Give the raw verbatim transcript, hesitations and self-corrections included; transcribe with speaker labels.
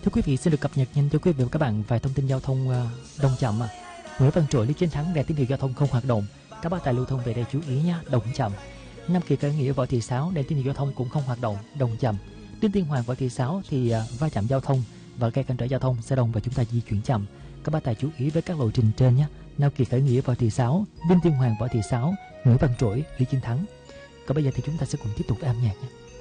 Speaker 1: Thưa quý vị, xin được cập nhật nhanh cho quý vị và các bạn vài thông tin giao thông uh, đông chậm. À. Nguyễn Văn Trỗi, Lý Chiến Thắng, đèn tín hiệu giao thông không hoạt động. Các bác tài lưu thông về đây chú ý nhé, đông chậm. Nam Kỳ, Khởi Nghĩa, Võ Thị Sáu, đèn tín hiệu giao thông cũng không hoạt động, đông chậm. Đinh Tiên Hoàng, Võ Thị Sáu thì uh, va chạm giao thông và gây cản trở giao thông xe đông và chúng ta di chuyển chậm. Các bác tài chú ý với các lộ trình trên nhé. Nam Kỳ, Khởi Nghĩa, Võ Thị Sáu, Đinh Tiên Hoàng, Võ Thị Sáu, Nguyễn Văn Trỗi, Lý Chiến Thắng. Còn bây giờ thì chúng ta sẽ cùng tiếp tục với âm nhạc nhé.